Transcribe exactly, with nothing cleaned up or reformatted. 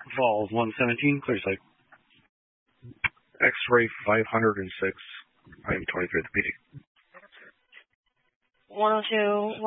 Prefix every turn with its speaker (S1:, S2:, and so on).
S1: Falls one seventeen, clear site.
S2: X-ray five hundred six. I am twenty-three at the P D.
S3: one oh two.